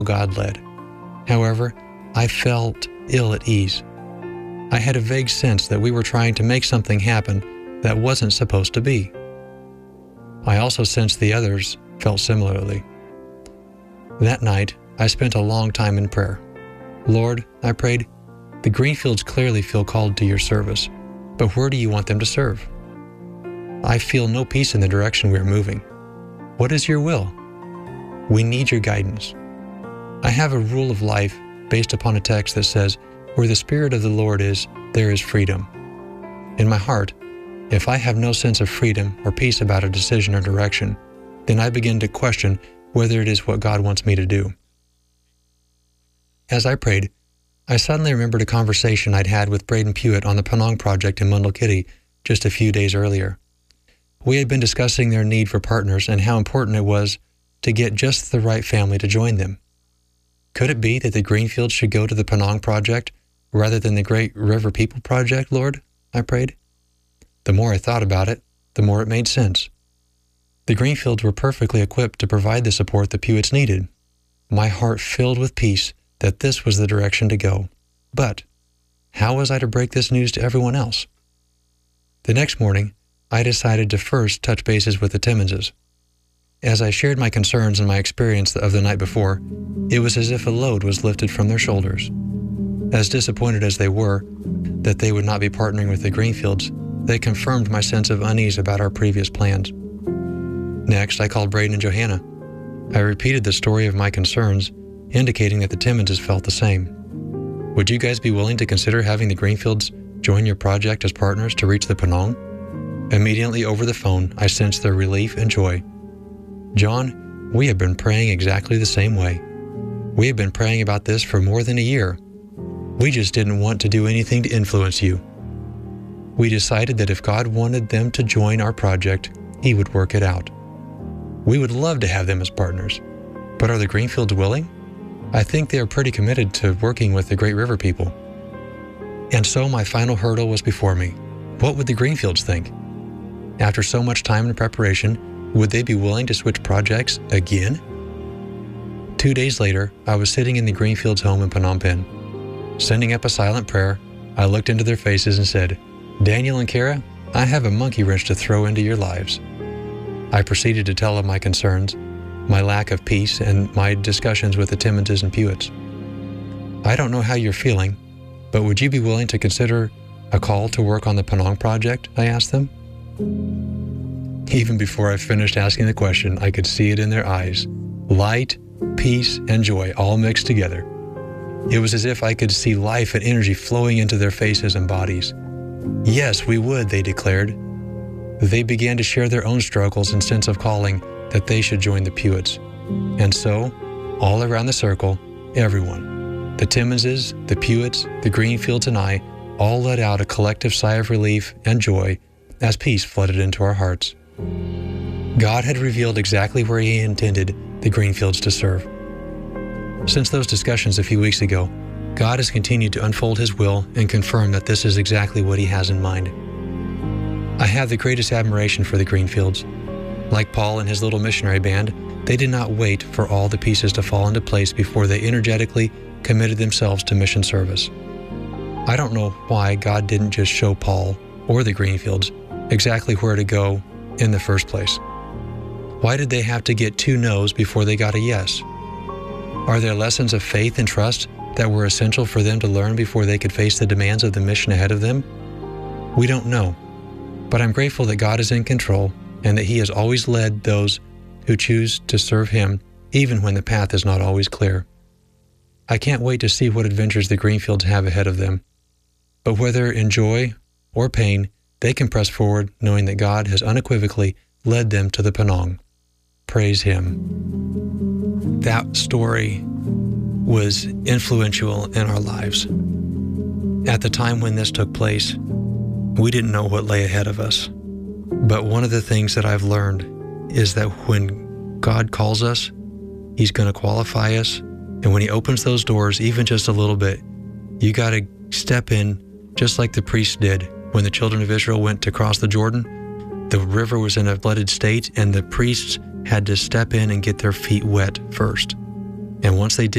God led. However, I felt ill at ease. I had a vague sense that we were trying to make something happen that wasn't supposed to be. I also sensed the others felt similarly. That night, I spent a long time in prayer. Lord, I prayed, the Greenfields clearly feel called to your service, but where do you want them to serve? I feel no peace in the direction we are moving. What is your will? We need your guidance. I have a rule of life based upon a text that says, where the Spirit of the Lord is, there is freedom. In my heart, if I have no sense of freedom or peace about a decision or direction, then I begin to question whether it is what God wants me to do. As I prayed, I suddenly remembered a conversation I'd had with Braden Pewitt on the Penang project in Mundel Kitty just a few days earlier. We had been discussing their need for partners and how important it was to get just the right family to join them. Could it be that the Greenfields should go to the Penang project rather than the Great River People project, Lord? I prayed. The more I thought about it, the more it made sense. The Greenfields were perfectly equipped to provide the support the Pewitts needed. My heart filled with peace that this was the direction to go. But how was I to break this news to everyone else? The next morning, I decided to first touch bases with the Timmonses. As I shared my concerns and my experience of the night before, it was as if a load was lifted from their shoulders. As disappointed as they were that they would not be partnering with the Greenfields, they confirmed my sense of unease about our previous plans. Next, I called Braden and Johanna. I repeated the story of my concerns, indicating that the Timmonses felt the same. Would you guys be willing to consider having the Greenfields join your project as partners to reach the Penang? Immediately over the phone, I sensed their relief and joy. John, we have been praying exactly the same way. We have been praying about this for more than a year. We just didn't want to do anything to influence you. We decided that if God wanted them to join our project, He would work it out. We would love to have them as partners. But are the Greenfields willing? I think they are pretty committed to working with the Great River people. And so my final hurdle was before me. What would the Greenfields think? After so much time and preparation, would they be willing to switch projects again? 2 days later, I was sitting in the Greenfields' home in Phnom Penh. Sending up a silent prayer, I looked into their faces and said, Daniel and Kara, I have a monkey wrench to throw into your lives. I proceeded to tell them my concerns, my lack of peace, and my discussions with the Timmonses and Pewitts. I don't know how you're feeling, but would you be willing to consider a call to work on the Penang project? I asked them. Even before I finished asking the question, I could see it in their eyes. Light, peace, and joy all mixed together. It was as if I could see life and energy flowing into their faces and bodies. Yes, we would, they declared. They began to share their own struggles and sense of calling that they should join the Pewitts. And so, all around the circle, everyone, the Timmonses, the Pewitts, the Greenfields, and I, all let out a collective sigh of relief and joy as peace flooded into our hearts. God had revealed exactly where He intended the Greenfields to serve. Since those discussions a few weeks ago, God has continued to unfold His will and confirm that this is exactly what He has in mind. I have the greatest admiration for the Greenfields. Like Paul and his little missionary band, they did not wait for all the pieces to fall into place before they energetically committed themselves to mission service. I don't know why God didn't just show Paul or the Greenfields exactly where to go in the first place. Why did they have to get 2 no's before they got a yes? Are there lessons of faith and trust that were essential for them to learn before they could face the demands of the mission ahead of them? We don't know, but I'm grateful that God is in control and that He has always led those who choose to serve Him even when the path is not always clear. I can't wait to see what adventures the Greenfields have ahead of them. But whether in joy or pain, they can press forward knowing that God has unequivocally led them to the Penang. Praise Him. That story was influential in our lives. At the time when this took place, we didn't know what lay ahead of us. But one of the things that I've learned is that when God calls us, He's going to qualify us. And when He opens those doors, even just a little bit, you got to step in just like the priests did. When the children of Israel went to cross the Jordan, the river was in a flooded state, and the priests had to step in and get their feet wet first. And once they did,